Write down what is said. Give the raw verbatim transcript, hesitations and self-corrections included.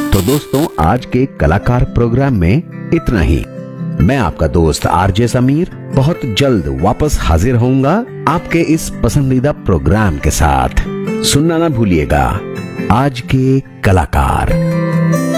तो दोस्तों, आज के कलाकार प्रोग्राम में इतना ही। मैं आपका दोस्त आरजे समीर बहुत जल्द वापस हाजिर होऊंगा आपके इस पसंदीदा प्रोग्राम के साथ। सुनना ना भूलिएगा आज के कलाकार।